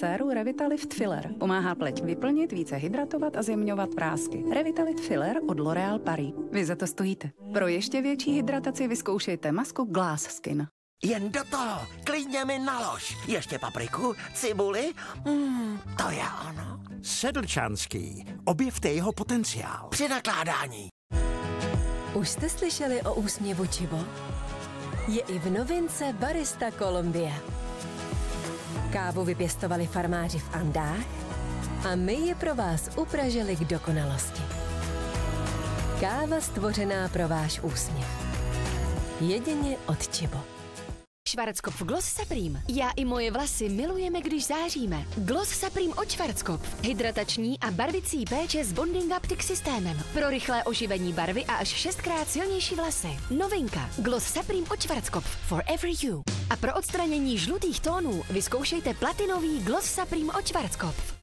séru Revitalift Filler. Pomáhá pleť vyplnit, více hydratovat a zjemňovat prásky. Revitalift Filler od L'Oréal Paris. Vy za to stojíte. Pro ještě větší hydrataci vyzkoušejte masku Glass Skin. Jen do toho, klidně mi nalož. Ještě papriku, cibuli, to je ono. Sedlčanský, objevte jeho potenciál. Při nakládání. Už jste slyšeli o úsměvu Chibo? Je i v novince Barista Colombia. Kávu vypěstovali farmáři v Andách a my ji pro vás upražili k dokonalosti. Káva stvořená pro váš úsměv. Jedině od Chibo. Schwarzkopf Gloss Supreme. Já i moje vlasy milujeme, když záříme. Gloss Supreme od Schwarzkopf. Hydratační a barvicí péče s Bonding Optic systémem. Pro rychlé oživení barvy a až 6krát silnější vlasy. Novinka. Gloss Supreme od Schwarzkopf. For every you. A pro odstranění žlutých tónů vyzkoušejte platinový Gloss Supreme od Schwarzkopf.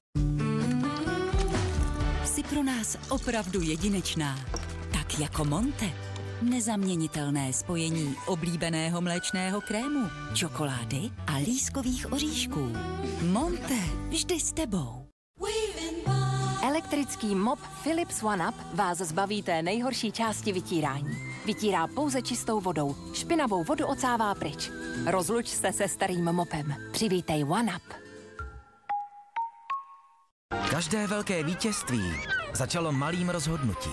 Jsi pro nás opravdu jedinečná. Tak jako Monte. Nezaměnitelné spojení oblíbeného mléčného krému, čokolády a lískových oříšků. Monte, vždy s tebou. Elektrický mop Philips OneUp vás zbaví té nejhorší části vytírání. Vytírá pouze čistou vodou. Špinavou vodu ocává pryč. Rozluč se se starým mopem. Přivítej OneUp. Každé velké vítězství začalo malým rozhodnutím.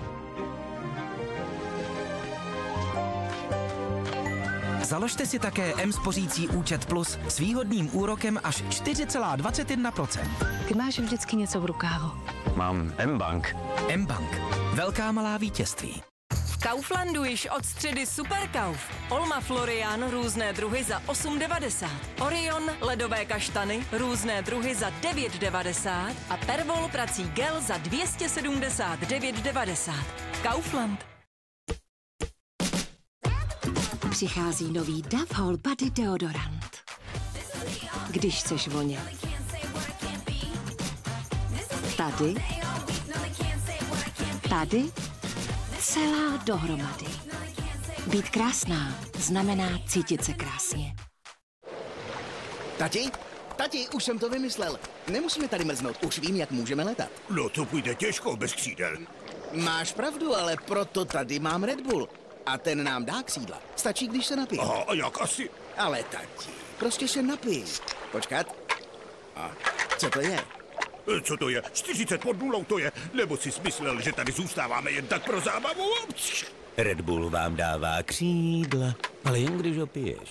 Založte si také M-spořící účet Plus s výhodným úrokem až 4,21%. Ty máš vždycky něco v rukávu. Mám M-Bank. M-Bank. Velká malá vítězství. V Kauflandu již od středy Superkauf. Olma Florian různé druhy za 8,90. Orion ledové kaštany různé druhy za 9,90 a Pervol prací gel za 279,90. Kaufland. Přichází nový Dove Whole Body deodorant. Když chceš vonět. Tady. Tady. Celá dohromady. Být krásná znamená cítit se krásně. Tati, už jsem to vymyslel. Nemusíme tady mrznout, už vím, jak můžeme letat. No to půjde těžko bez křídel. Máš pravdu, ale proto tady mám Red Bull. A ten nám dá křídla. Stačí, když se napije. Aha, a jak asi? Ale tati, prostě se napij. Počkat. A co to je? Co to je? 40 pod nulou to je? Nebo jsi smyslel, že tady zůstáváme jen tak pro zábavu? Red Bull vám dává křídla, ale jen když ho piješ.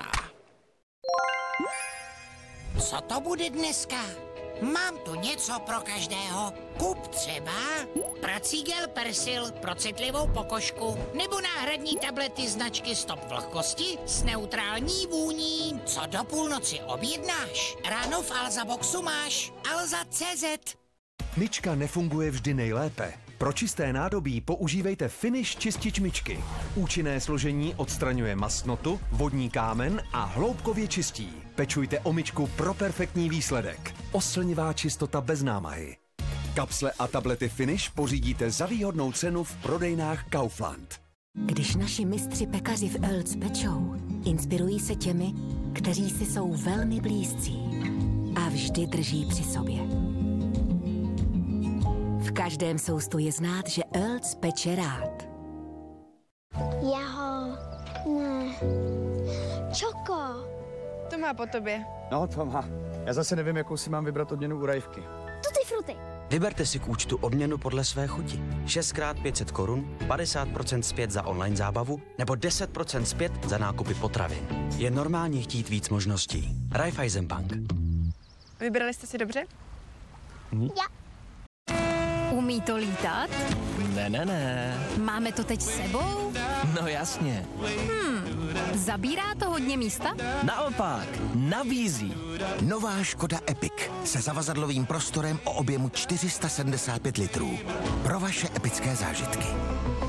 Co to bude dneska? Mám tu něco pro každého. Kup třeba prací gel Persil pro citlivou pokožku nebo náhradní tablety značky Stop vlhkosti s neutrální vůní. Co do půlnoci objednáš? Ráno v Alza Boxu máš Alza.cz. Myčka nefunguje vždy nejlépe. Pro čisté nádobí používejte Finish čistič myčky. Účinné složení odstraňuje mastnotu, vodní kámen a hloubkově čistí. Pečujte o myčku pro perfektní výsledek. Oslnivá čistota bez námahy. Kapsle a tablety Finish pořídíte za výhodnou cenu v prodejnách Kaufland. Když naši mistři pekaři v Earls pečou, inspirují se těmi, kteří si jsou velmi blízcí a vždy drží při sobě. V každém soustu je znát, že Earls peče rád. Ne. Čoko. To má po tobě. No, to má. Já zase nevím, jakou si mám vybrat odměnu u Rajvky. Tutti fruty. Vyberte si k účtu odměnu podle své chuti. 6x 500 korun, 50% zpět za online zábavu nebo 10% zpět za nákupy potravin. Je normálně chtít víc možností. Raiffeisenbank. Vybrali jste si dobře? Já. Umí to lítat? Ne. Máme to teď s sebou? No jasně. Zabírá to hodně místa? Naopak, nabízí. Nová Škoda Epic se zavazadlovým prostorem o objemu 475 litrů. Pro vaše epické zážitky.